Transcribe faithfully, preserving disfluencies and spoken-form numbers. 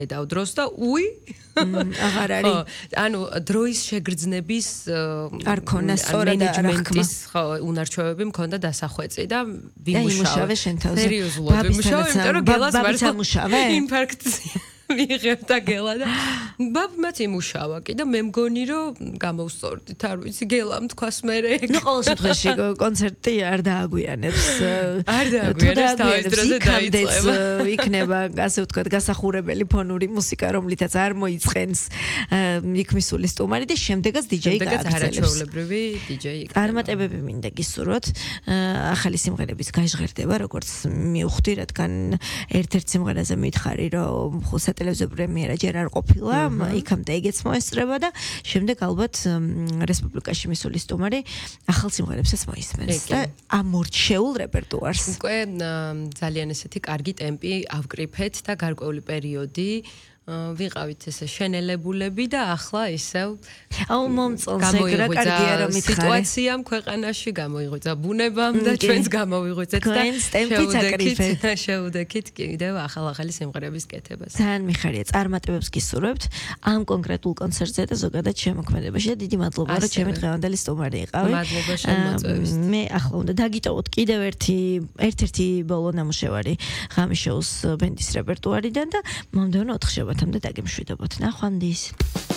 და დროს და უი აღარ არის ანუ დროის შეგრძნების არ ქონა სწორად მენეჯმენტის ხო უნარჩვევები მქონდა დასახვეწი და ვიმუშავე შენ თავზე სერიოზულად ვიმუშავე იმიტომ რომ გელას ბაბიც ამუშავე ინფარქტი მიიღებდა გელა და ბაბმაც იმუშავა კი და მე მგონი რომ გამოვსწორდით არ ვიცი გელამ თქვას მერე ნუ ყოველ შემთხვევაში კონცერტი არ დააგვიანებს არ დააგვიანებს თავის დროზე დაიწყება იქნება ასე ვთქვათ გასახურებელი ფონური მუსიკა რომლითაც არ მოიწყენს იქ მისული სტუმარი და შემდეგაც დიჯეი გააგრძელებს არაჩვეულებრივი დიჯეი წარმატებები მინდა გისურვოთ ახალი სიმღერების გაჟღერდება როგორც მივხვდი რადგან ერთ-ერთ სიმღერაზე მითხარი რომ ტელევიზიო პრემიერა ჯერ არ ყოფილა, იქამდე ეგეც მოესწრება და შემდეგ ალბათ რესპუბლიკაში მისული სტუმარი ახალ სიმღერებსაც მოისმენს და ამორჩეულ რეპერტუარს. უკვე ძალიან ესეთი კარგი ტემპი ავკრიფეთ და გარკვეული პერიოდი ვიყავით ესე შენელებულები და ახლა ისევ აუ მომწონს ეგრა კარგია რომ მითხარი სიტუაციამ ქვეყანაში გამოიღვიძა ბუნებამ და ჩვენს გამოვიღვიძეთ და შევუდექით შევუდექით კიდევ ახალ-ახალი სიმღერების კეთებას. ძალიან მიხარია წარმატებებს გისურვებთ ამ კონკრეტულ კონცერტზე და ზოგადად შემოქმედებაში და დიდი მადლობა რომ ჩემი დღევანდელი სტუმარი იყავი. მადლობა შემოწვევისთვის. მე ახლა უნდა დაგიტოვოთ კიდევ ერთი ერთ-ერთი ბოლო ნამუშევარი ღამის შოუს ბენდის რეპერტუარიდან და მომდევნო ოთხ შაბათამდე დაგემშვიდობოთ. ნახვამდის.